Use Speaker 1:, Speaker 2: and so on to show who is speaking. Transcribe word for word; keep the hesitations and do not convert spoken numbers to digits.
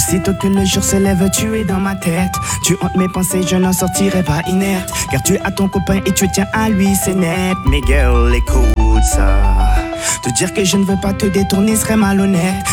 Speaker 1: Aussitôt que le jour se lève, tu es dans ma tête. Tu hantes mes pensées, je n'en sortirai pas inerte. Car tu as ton copain et tu tiens à lui, c'est net. Mais girl, écoute ça. Te dire que je ne veux pas te détourner serait malhonnête.